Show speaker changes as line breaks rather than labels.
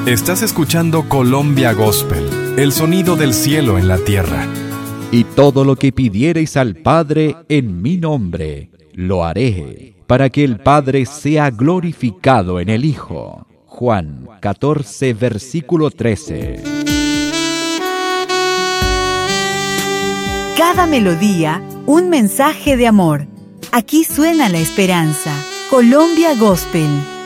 Estás escuchando Colombia Gospel, el sonido del cielo en la tierra.
Y todo lo que pidiereis al Padre en mi nombre, lo haré, para que el Padre sea glorificado en el Hijo. Juan 14, versículo 13.
Cada melodía, un mensaje de amor. Aquí suena la esperanza. Colombia Gospel.